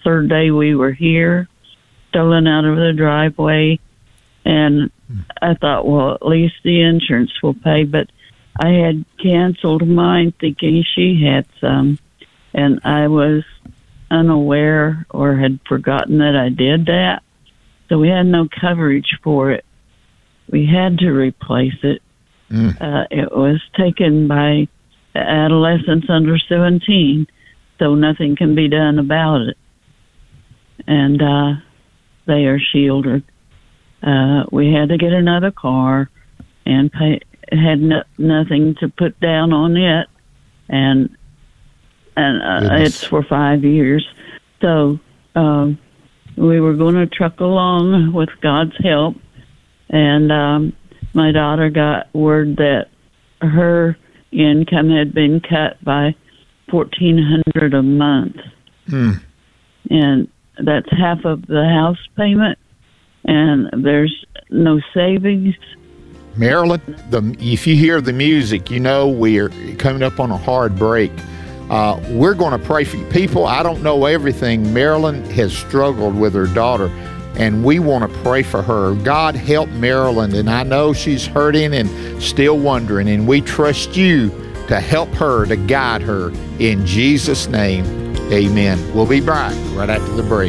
third day we were here, stolen out of the driveway. And I thought, well, at least the insurance will pay. But I had canceled mine thinking she had some. And I was unaware or had forgotten that I did that. So we had no coverage for it. We had to replace it. It was taken by adolescents under 17, so nothing can be done about it. And they are shielded. We had to get another car and had nothing to put down on it. And it's for 5 years. So we were going to truck along with God's help. And my daughter got word that her income had been cut by $1,400 a month. And that's half of the house payment. And there's no savings. Marilyn, if you hear the music, you know we're coming up on a hard break. We're going to pray for you. People, I don't know everything. Marilyn has struggled with her daughter, and we want to pray for her. God help Marilyn, and I know she's hurting and still wondering, and we trust you to help her, to guide her. In Jesus' name, amen. We'll be back right after the break.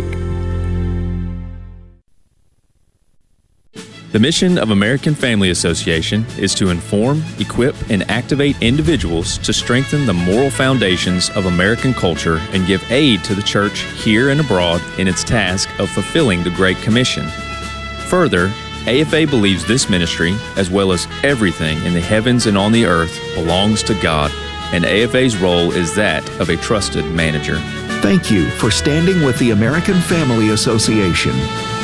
The mission of American Family Association is to inform, equip, and activate individuals to strengthen the moral foundations of American culture and give aid to the church here and abroad in its task of fulfilling the Great Commission. Further, AFA believes this ministry, as well as everything in the heavens and on the earth, belongs to God, and AFA's role is that of a trusted manager. Thank you for standing with the American Family Association.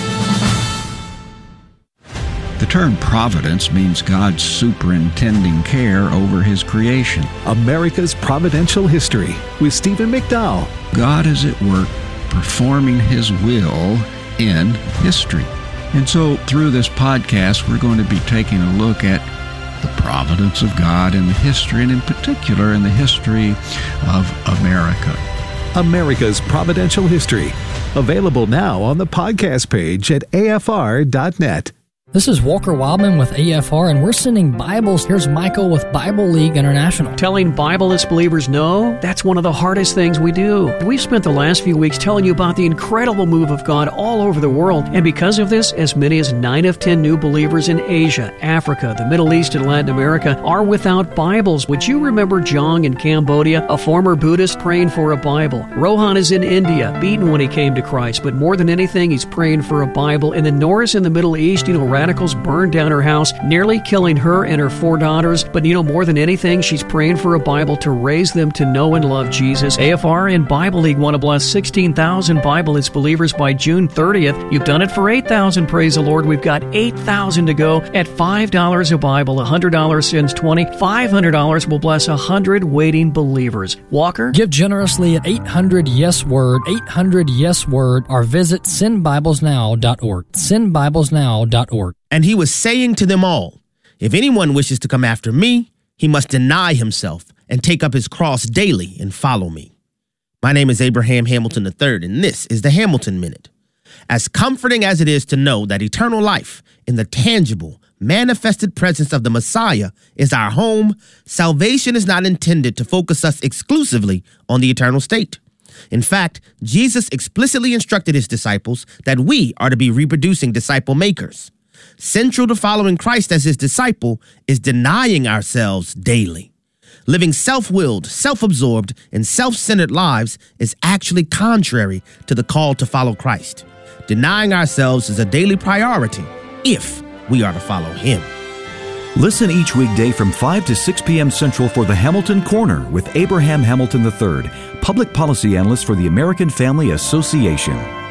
The term providence means God's superintending care over His creation. America's Providential History with Stephen McDowell. God is at work performing His will in history. And so through this podcast, we're going to be taking a look at the providence of God in the history, and in particular in the history of America. America's Providential History. Available now on the podcast page at afr.net. This is Walker Wildman with AFR, and we're sending Bibles. Here's Michael with Bible League International. Telling Bibleless believers no, that's one of the hardest things we do. We've spent the last few weeks telling you about the incredible move of God all over the world, and because of this, as many as 9 of 10 new believers in Asia, Africa, the Middle East, and Latin America are without Bibles. Would you remember Jong in Cambodia, a former Buddhist praying for a Bible? Rohan is in India, beaten when he came to Christ, but more than anything, he's praying for a Bible. And then Norris in the Middle East, radicals burned down her house, nearly killing her and her 4 daughters. But more than anything, she's praying for a Bible to raise them to know and love Jesus. AFR and Bible League want to bless 16,000 Bibleless believers by June 30th. You've done it for 8,000, praise the Lord. We've got 8,000 to go at $5 a Bible. $100 sends 20. $500 will bless 100 waiting believers. Walker? Give generously at 800-YES-WORD, 800-YES-WORD, or visit sendbiblesnow.org. Sendbiblesnow.org. And he was saying to them all, if anyone wishes to come after me, he must deny himself and take up his cross daily and follow me. My name is Abraham Hamilton III, and this is the Hamilton Minute. As comforting as it is to know that eternal life in the tangible, manifested presence of the Messiah is our home, salvation is not intended to focus us exclusively on the eternal state. In fact, Jesus explicitly instructed his disciples that we are to be reproducing disciple makers. Central to following Christ as his disciple is denying ourselves daily. Living self-willed, self-absorbed, and self-centered lives is actually contrary to the call to follow Christ. Denying ourselves is a daily priority if we are to follow him. Listen each weekday from 5 to 6 p.m. Central for the Hamilton Corner with Abraham Hamilton III, public policy analyst for the American Family Association.